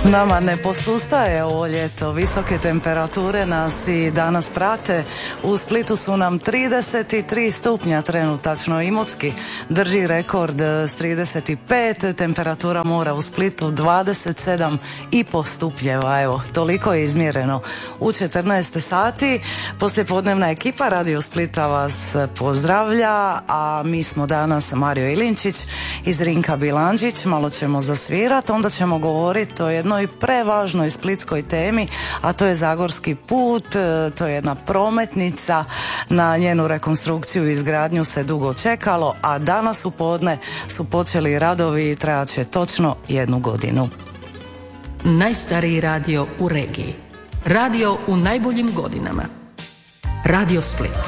Nama ne posustaje ovo ljeto, visoke temperature nas i danas prate. U Splitu su nam 33 stupnja trenutačno. Imotski drži rekord s 35, temperatura mora u Splitu 27,5 stupnjeva. Evo, toliko je izmjereno u 14 sati. Poslijepodnevna ekipa Radio Splita vas pozdravlja, a mi smo danas Mario Ilinčić i Zrinka Bilandžić. Malo ćemo zasvirati, onda ćemo govoriti o jednoj prevažnoj splitskoj temi, a to je Zagorski put. To je jedna prometnica, na njenu rekonstrukciju i izgradnju se dugo čekalo, a danas u podne su počeli radovi i trajat će točno 1 godinu. Najstariji radio u regiji. Radio u najboljim godinama. Radio Split.